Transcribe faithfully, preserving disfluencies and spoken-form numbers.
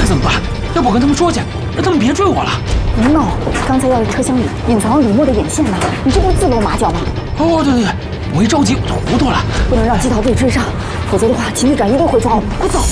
怎么办？要不我跟他们说去，让他们别追我了。 别闹！刚才要是车厢里隐藏了李默的眼线呢，你这不自露马脚吗？ 哦，对对对，我一着急我就糊涂了， 不能让季陶被追上，否则的话，秦队长一定会抓我们。快走！